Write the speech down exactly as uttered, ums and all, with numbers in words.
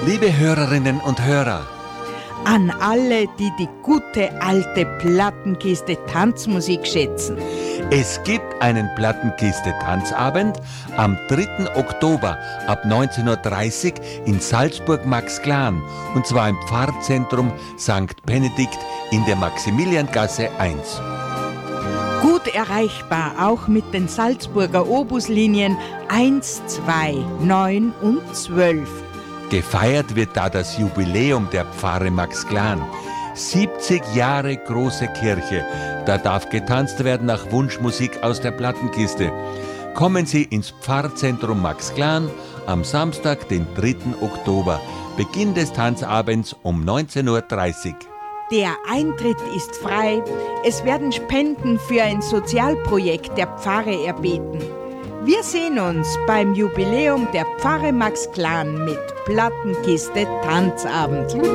Liebe Hörerinnen und Hörer, an alle, die die gute alte Plattenkiste Tanzmusik schätzen. es gibt einen Plattenkiste-Tanzabend am dritten Oktober ab neunzehn Uhr dreißig in Salzburg-Maxglan und zwar im Pfarrzentrum Sankt Benedikt in der Maximiliangasse eins. Gut erreichbar auch mit den Salzburger Obuslinien eins, zwei, neun und zwölf. Gefeiert wird da das Jubiläum der Pfarre Maxglan. siebzig Jahre große Kirche. Da darf getanzt werden nach Wunschmusik aus der Plattenkiste. Kommen Sie ins Pfarrzentrum Maxglan am Samstag, den dritten Oktober. Beginn des Tanzabends um neunzehn Uhr dreißig. Der Eintritt ist frei. Es werden Spenden für ein Sozialprojekt der Pfarre erbeten. Wir sehen uns beim Jubiläum der Pfarre Maxglan mit Plattenkiste Tanzabend.